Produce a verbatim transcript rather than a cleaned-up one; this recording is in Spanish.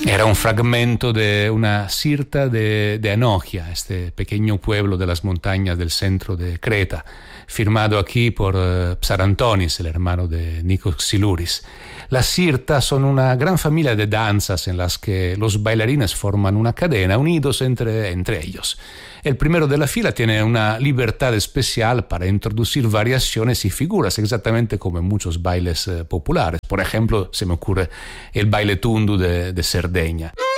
Era un fragmento de una sirta de, de Anogia, este pequeño pueblo de las montañas del centro de Creta, firmado aquí por uh, Psarantonis, el hermano de Nikos Xylouris. Las sirtas son una gran familia de danzas en las que los bailarines forman una cadena unidos entre, entre ellos. El primero de la fila tiene una libertad especial para introducir variaciones y figuras, exactamente como en muchos bailes eh, populares. Por ejemplo, se me ocurre el baile tundu de, de Cerdeña.